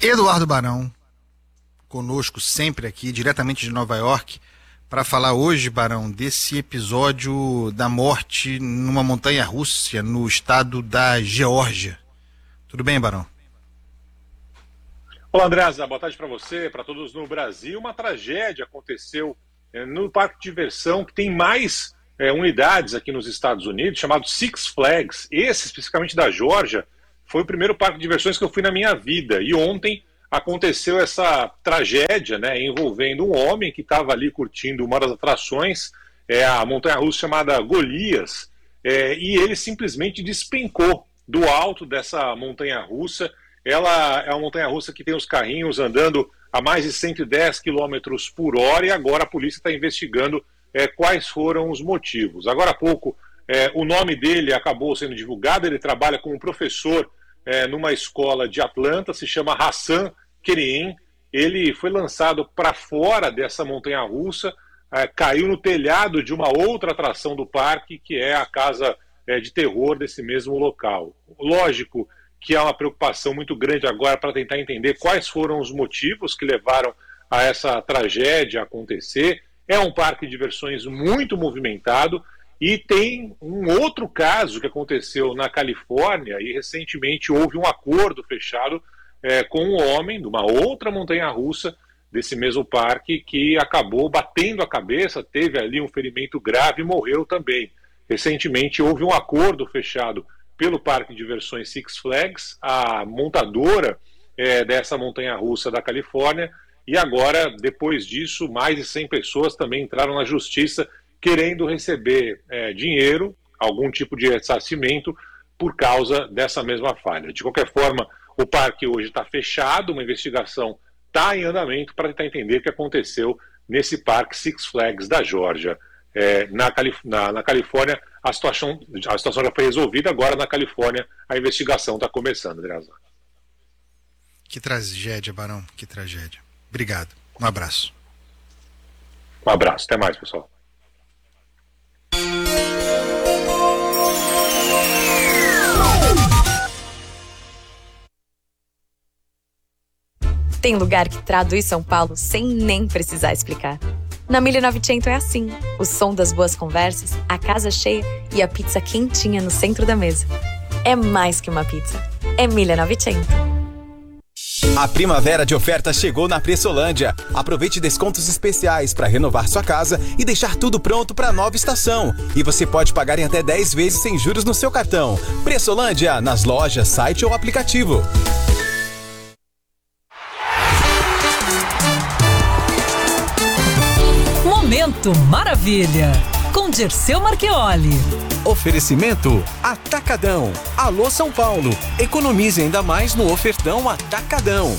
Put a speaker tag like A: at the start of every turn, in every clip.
A: Eduardo Barão, conosco sempre aqui, diretamente de Nova York, para falar hoje, Barão, desse episódio da morte numa montanha-russa no estado da Geórgia. Tudo bem, Barão?
B: Olá, Andresa, boa tarde para você, para todos no Brasil. Uma tragédia aconteceu no parque de diversão que tem mais unidades aqui nos Estados Unidos, chamado Six Flags. Esse, especificamente da Geórgia, foi o primeiro parque de diversões que eu fui na minha vida. E ontem aconteceu essa tragédia, envolvendo um homem que estava ali curtindo uma das atrações, a montanha-russa chamada Golias, e ele simplesmente despencou do alto dessa montanha-russa. Ela é uma montanha-russa que tem os carrinhos andando a mais de 110 km por hora e agora a polícia está investigando quais foram os motivos. Agora há pouco, o nome dele acabou sendo divulgado. Ele trabalha como professor numa escola de Atlanta, se chama Hassan Keriem. Ele foi lançado para fora dessa montanha-russa, caiu no telhado de uma outra atração do parque, que é a casa de terror desse mesmo local. Lógico que há uma preocupação muito grande agora para tentar entender quais foram os motivos que levaram a essa tragédia acontecer. É um parque de diversões muito movimentado e tem um outro caso que aconteceu na Califórnia e recentemente houve um acordo fechado com um homem de uma outra montanha-russa desse mesmo parque que acabou batendo a cabeça, teve ali um ferimento grave e morreu também. Recentemente houve um acordo fechado pelo Parque de Diversões Six Flags, a montadora dessa montanha-russa da Califórnia, e agora, depois disso, mais de 100 pessoas também entraram na justiça querendo receber dinheiro, algum tipo de ressarcimento, por causa dessa mesma falha. De qualquer forma, o parque hoje está fechado, uma investigação está em andamento para tentar entender o que aconteceu nesse parque Six Flags da Geórgia. Na Califórnia, a situação já foi resolvida, agora na Califórnia a investigação está começando, Andresa.
A: Que tragédia, Barão, que tragédia. Obrigado, um abraço.
B: Um abraço, até mais, pessoal.
C: Tem lugar que traduz São Paulo sem nem precisar explicar. Na 1900 é assim, o som das boas conversas, a casa cheia e a pizza quentinha no centro da mesa. É mais que uma pizza, é 1900.
D: A primavera de ofertas chegou na Pressolândia. Aproveite descontos especiais para renovar sua casa e deixar tudo pronto para a nova estação. E você pode pagar em até 10 vezes sem juros no seu cartão. Pressolândia, nas lojas, site ou aplicativo.
E: Momento Maravilha, com Dirceu Marchioli.
D: Oferecimento Atacadão. Alô São Paulo. Economize ainda mais no ofertão Atacadão.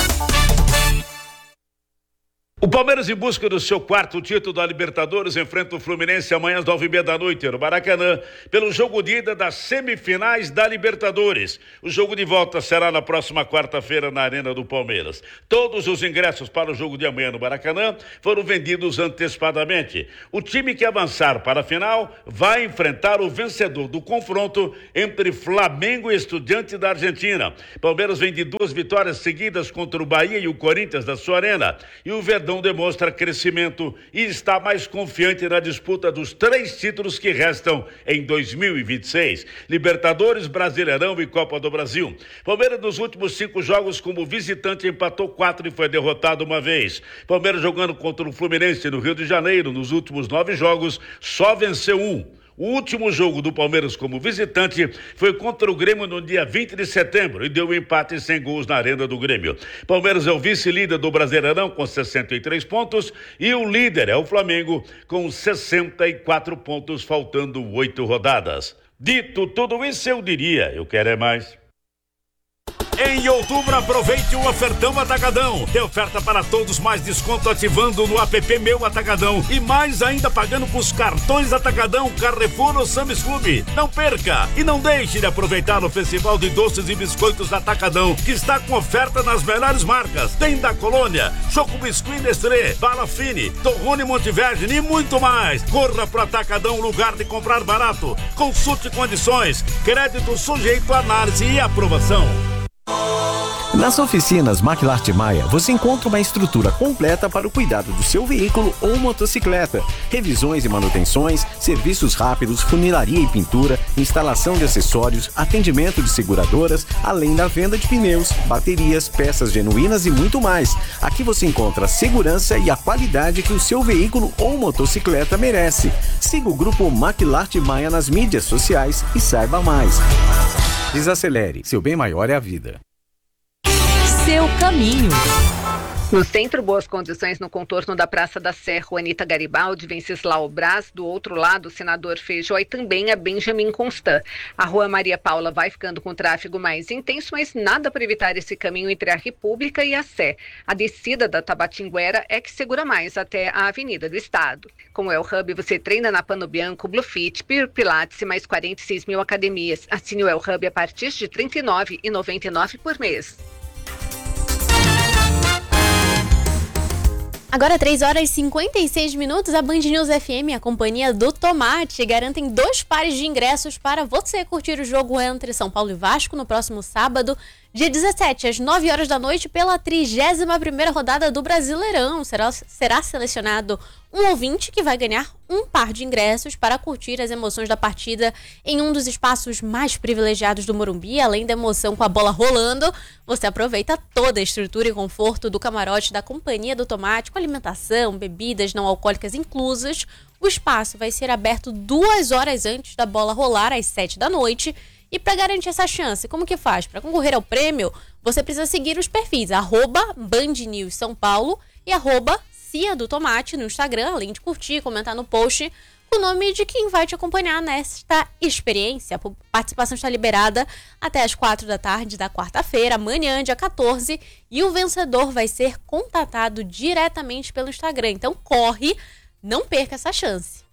F: O Palmeiras, em busca do seu quarto título da Libertadores, enfrenta o Fluminense amanhã às 9h30 no Maracanã, pelo jogo de ida das semifinais da Libertadores. O jogo de volta será na próxima quarta-feira na Arena do Palmeiras. Todos os ingressos para o jogo de amanhã no Maracanã foram vendidos antecipadamente. O time que avançar para a final vai enfrentar o vencedor do confronto entre Flamengo e Estudiantes da Argentina. Palmeiras vem de 2 vitórias seguidas contra o Bahia e o Corinthians da sua arena, e o Verdão demonstra crescimento e está mais confiante na disputa dos 3 títulos que restam em 2026. Libertadores, Brasileirão e Copa do Brasil. Palmeiras, nos últimos 5 jogos como visitante, empatou 4 e foi derrotado uma vez. Palmeiras, jogando contra o Fluminense no Rio de Janeiro, nos últimos 9 jogos, só venceu 1. O último jogo do Palmeiras como visitante foi contra o Grêmio no dia 20 de setembro e deu um empate sem gols na Arena do Grêmio. Palmeiras é o vice-líder do Brasileirão com 63 pontos e o líder é o Flamengo com 64 pontos, faltando 8 rodadas. Dito tudo isso, eu diria, eu quero é mais.
G: Em outubro, aproveite o ofertão Atacadão. Tem oferta para todos, mais desconto ativando no app Meu Atacadão. E mais ainda pagando com os cartões Atacadão, Carrefour ou Sam's Club. Não perca e não deixe de aproveitar o Festival de Doces e Biscoitos Atacadão, que está com oferta nas melhores marcas. Tem da Colônia, Choco Biscuit Nestlé, Bala Fine, Torrone Montevergine e muito mais. Corra pro Atacadão, lugar de comprar barato. Consulte condições. Crédito sujeito a análise e aprovação.
H: Nas oficinas McLart Maia, você encontra uma estrutura completa para o cuidado do seu veículo ou motocicleta. Revisões e manutenções, serviços rápidos, funilaria e pintura, instalação de acessórios, atendimento de seguradoras, além da venda de pneus, baterias, peças genuínas e muito mais. Aqui você encontra a segurança e a qualidade que o seu veículo ou motocicleta merece. Siga o grupo McLart Maia nas mídias sociais e saiba mais. Desacelere, seu bem maior é a vida.
E: Seu caminho.
I: No centro, boas condições no contorno da Praça da Sé, Juanita Garibaldi, Venceslau Braz, do outro lado, Senador Feijó e também a Benjamin Constant. A Rua Maria Paula vai ficando com tráfego mais intenso, mas nada para evitar esse caminho entre a República e a Sé. A descida da Tabatinguera é que segura mais até a Avenida do Estado. Com o El Hub, você treina na Pano Bianco, Bluefit, Pure Pilates e mais 46 mil academias. Assine o El Hub a partir de R$ 39,99 por mês.
J: Agora 3h56, a Band News FM e a Companhia do Tomate garantem 2 pares de ingressos para você curtir o jogo entre São Paulo e Vasco no próximo sábado, dia 17, às 9 horas da noite, pela 31ª rodada do Brasileirão. Será selecionado um ouvinte que vai ganhar 1 par de ingressos para curtir as emoções da partida em um dos espaços mais privilegiados do Morumbi. Além da emoção com a bola rolando, você aproveita toda a estrutura e conforto do camarote da Companhia do Tomate, com alimentação, bebidas não alcoólicas inclusas. O espaço vai ser aberto 2 horas antes da bola rolar, às 7 da noite. E para garantir essa chance, como que faz? Para concorrer ao prêmio, você precisa seguir os perfis @BandNewsSãoPaulo e @Cia do Tomate no Instagram, além de curtir e comentar no post com o nome de quem vai te acompanhar nesta experiência. A participação está liberada até as 4 da tarde da quarta-feira, amanhã, dia 14, e o vencedor vai ser contatado diretamente pelo Instagram. Então corre, não perca essa chance.